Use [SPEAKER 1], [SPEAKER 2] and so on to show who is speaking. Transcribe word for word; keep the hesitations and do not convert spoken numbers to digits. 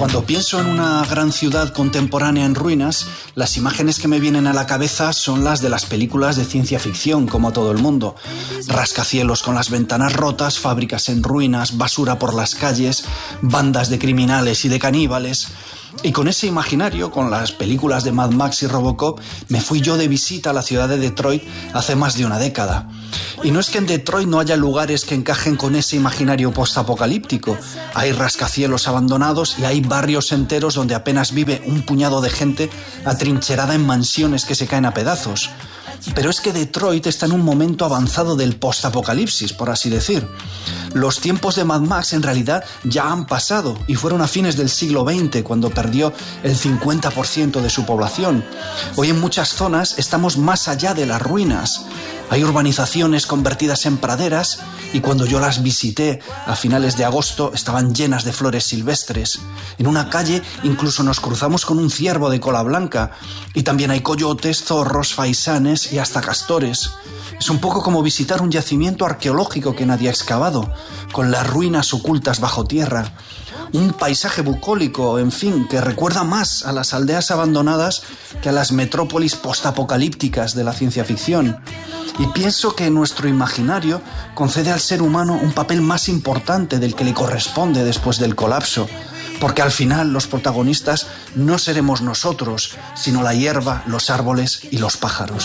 [SPEAKER 1] Cuando pienso en una gran ciudad contemporánea en ruinas, las imágenes que me vienen a la cabeza son las de las películas de ciencia ficción, como todo el mundo. Rascacielos con las ventanas rotas, fábricas en ruinas, basura por las calles, bandas de criminales y de caníbales. Y con ese imaginario, con las películas de Mad Max y Robocop, me fui yo de visita a la ciudad de Detroit hace más de una década. Y no es que en Detroit no haya lugares que encajen con ese imaginario postapocalíptico. Hay rascacielos abandonados y hay barrios enteros donde apenas vive un puñado de gente atrincherada en mansiones que se caen a pedazos. Pero es que Detroit está en un momento avanzado del postapocalipsis, por así decir. Los tiempos de Mad Max en realidad ya han pasado y fueron a fines del siglo veinte cuando perdió el cincuenta por ciento de su población. Hoy en muchas zonas estamos más allá de las ruinas. Hay urbanizaciones convertidas en praderas y cuando yo las visité a finales de agosto estaban llenas de flores silvestres. En una calle incluso nos cruzamos con un ciervo de cola blanca y también hay coyotes, zorros, faisanes y hasta castores. Es un poco como visitar un yacimiento arqueológico que nadie ha excavado, con las ruinas ocultas bajo tierra. Un paisaje bucólico, en fin, que recuerda más a las aldeas abandonadas que a las metrópolis postapocalípticas de la ciencia ficción. Y pienso que nuestro imaginario concede al ser humano un papel más importante del que le corresponde después del colapso, porque al final los protagonistas no seremos nosotros, sino la hierba, los árboles y los pájaros.